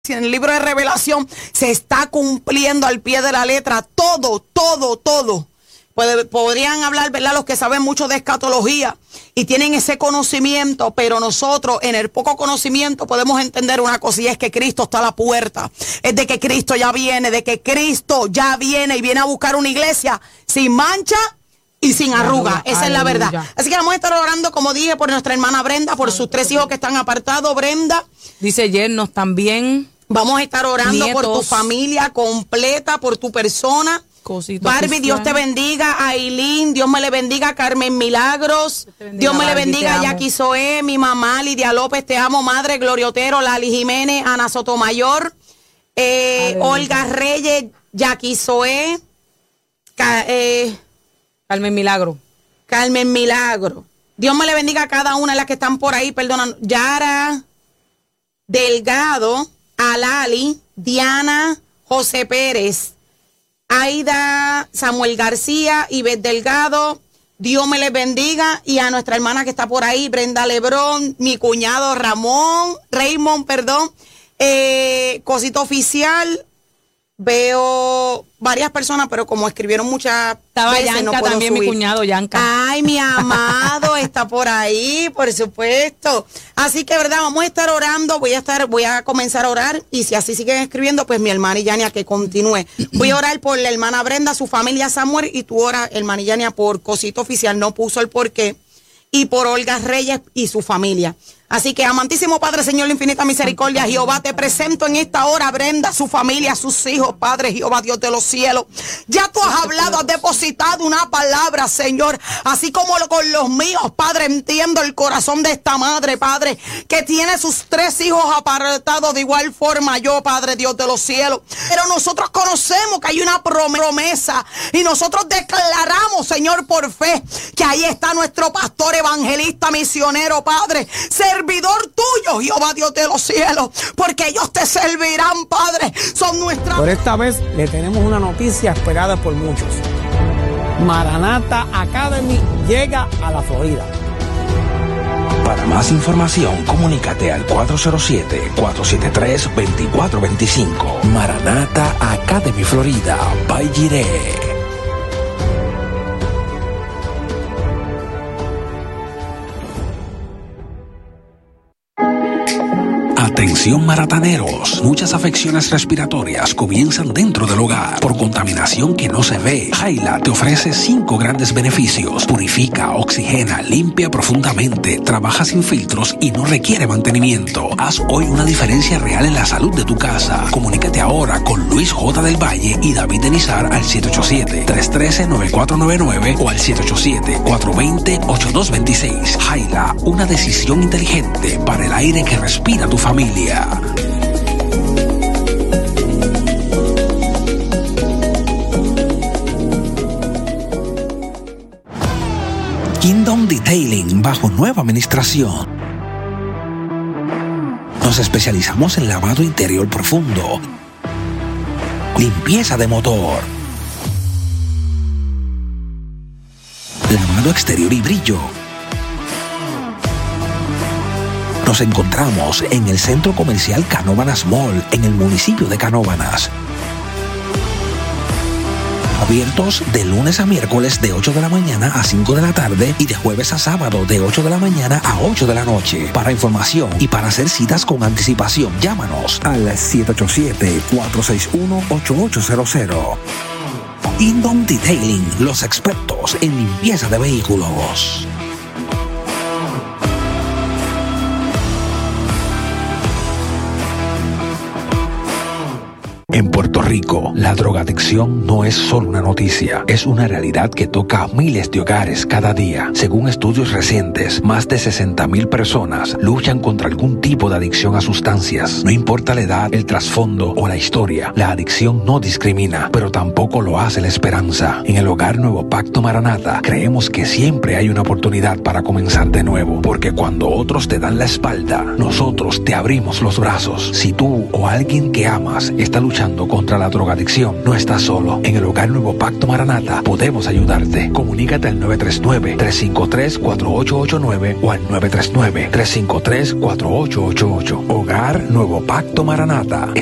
En el libro de Revelación se está cumpliendo al pie de la letra todo. Podrían hablar, ¿verdad?, los que saben mucho de escatología y tienen ese conocimiento, pero nosotros en el poco conocimiento podemos entender una cosa, y es que Cristo está a la puerta. Es de que Cristo ya viene, y viene a buscar una iglesia sin mancha y sin arruga. Esa es la verdad. Así que vamos a estar orando, como dije, por nuestra hermana Brenda, por sus 3 hijos que están apartados. Brenda, dice yernos también. Vamos a estar orando por tu familia completa, por tu persona. Cosito Barbie, oficial. Dios te bendiga. Aileen, Dios me le bendiga. Carmen Milagros, Dios me le bendiga. Jackie Zoé, mi mamá Lidia López, te amo. Madre Gloria Otero, Lali Jiménez, Ana Sotomayor, Olga Reyes, Jackie Zoé, Carmen Milagro. Carmen Milagro. Dios me le bendiga a cada una de las que están por ahí. Perdona, Yara Delgado, Alali, Diana, José Pérez, Aida, Samuel García, Ivette Delgado, Dios me les bendiga, y a nuestra hermana que está por ahí, Brenda Lebrón, mi cuñado Raymond, Cosito Oficial. Veo varias personas, pero como escribieron muchas estaba veces, Yanka, no puedo también subir. mi cuñado Yanka. Ay, mi amado está por ahí, por supuesto. Así que, verdad, vamos a estar orando. Voy a comenzar a orar, y si así siguen escribiendo, pues mi hermana Yania que continúe. Voy a orar por la hermana Brenda, su familia Samuel, y tú ora, hermana Yania, por Cosito Oficial, no puso el porqué, y por Olga Reyes y su familia. Así que, amantísimo Padre, Señor de infinita misericordia, Jehová, te presento en esta hora, Brenda, su familia, sus hijos, Padre Jehová, Dios de los cielos. Ya tú has hablado, has depositado una palabra, Señor, así como con los míos, Padre. Entiendo el corazón de esta madre, Padre, que tiene sus 3 hijos apartados de igual forma yo, Padre Dios de los cielos. Pero nosotros conocemos que hay una promesa, y nosotros declaramos, Señor, por fe, que ahí está nuestro pastor, evangelista, misionero, Padre, servidor tuyo, Jehová Dios de los cielos, porque ellos te servirán, Padre. Son nuestras... Por esta vez le tenemos una noticia esperada por muchos. Maranatha Academy llega a la Florida. Para más información, comunícate al 407-473-2425. Maranatha Academy Florida, by Jireh. Atención marataneros, muchas afecciones respiratorias comienzan dentro del hogar por contaminación que no se ve. Jaila te ofrece 5 grandes beneficios: purifica, oxigena, limpia profundamente, trabaja sin filtros y no requiere mantenimiento. Haz hoy una diferencia real en la salud de tu casa. Comunícate ahora con Luis J. del Valle y David Denizar al 787-313-9499 o al 787-420-8226. Jaila, una decisión inteligente para el aire que respira tu familia. Kingdom Detailing bajo nueva administración. Nos especializamos en lavado interior profundo, limpieza de motor, lavado exterior y brillo. Nos encontramos en el Centro Comercial Canóvanas Mall, en el municipio de Canóvanas. Abiertos de lunes a miércoles de 8 de la mañana a 5 de la tarde y de jueves a sábado de 8 de la mañana a 8 de la noche. Para información y para hacer citas con anticipación, llámanos al 787-461-8800. Kingdom Detailing, los expertos en limpieza de vehículos. En Puerto Rico, la drogadicción no es solo una noticia, es una realidad que toca a miles de hogares cada día. Según estudios recientes, más de 60,000 personas luchan contra algún tipo de adicción a sustancias. No importa la edad, el trasfondo o la historia, la adicción no discrimina, pero tampoco lo hace la esperanza. En el Hogar Nuevo Pacto Maranatha, creemos que siempre hay una oportunidad para comenzar de nuevo, porque cuando otros te dan la espalda, nosotros te abrimos los brazos. Si tú o alguien que amas está luchando luchando contra la drogadicción, no estás solo. En el Hogar Nuevo Pacto Maranata podemos ayudarte. Comunícate al 939-353-4889 o al 939-353-4888. Hogar Nuevo Pacto Maranata.